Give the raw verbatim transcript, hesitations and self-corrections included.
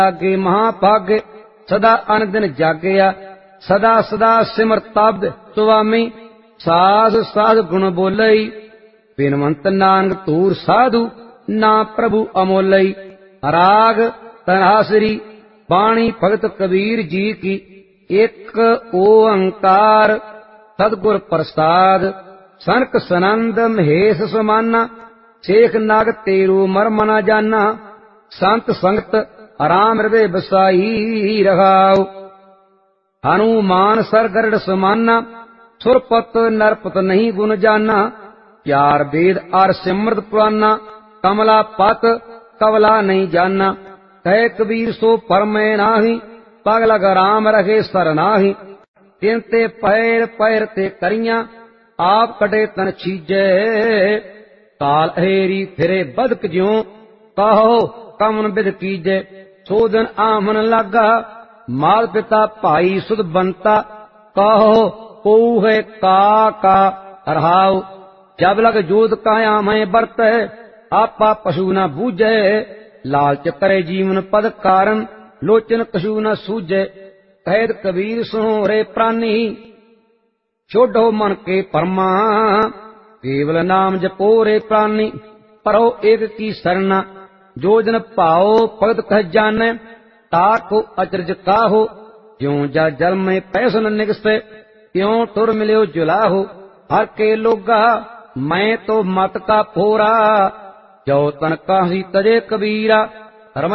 लागे महाभागे सदा अन दिन जागया सदा सदा सिमर तब्द सुवामी साध साध गुण बोलई बिनवंत नानक तूर साधु ना प्रभु अमोलई राग तनासरी बाणी भगत कबीर जी की एक ओंकार सतगुर प्रसाद सनक सनंद महेश समाना शेख नाग तेरू मर्म न जाना संत संगत आराम हृदय बसाई रहाओ हनुमान सर गरुड़ समाना सुरपत नरपत नहीं गुण जाना चार वेद आर सिमरत पुराना कमला पत कवला नहीं जाना कह कबीर सो परमै नाही पग लग राम रखे सर नाही तिनते पैर पैर ते करियां आप कटे तन छीजे काल हेरी फिरे बदक ज्यों कहो कमन बिद कीजे सोदन आमन लागा माल पिता भाई सुध बनता कहो को है का का रहाओ जब लग जोत काया मैं बरत आपा पशु न बूझे लालच करे जीवन पद कारण लोचन कशु न सूझे कहत कबीर सुनो रे प्राणी छोड़ो मन के परमा केवल नाम जपो रे प्राणी परो एक की सरना जो जन पाओ भगत कह जाने ताको अचरज काहो ज्यों जा जल में पैसन निगसे त्यों तुर मिलो जुलाहो हर के लोगा मैं तो मत का फोरा जो तन काही तजे कबीरा